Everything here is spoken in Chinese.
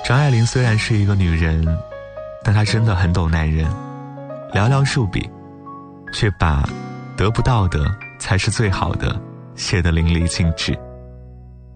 张爱玲虽然是一个女人，但她真的很懂男人，寥寥数笔，却把得不到的才是最好的写得淋漓尽致。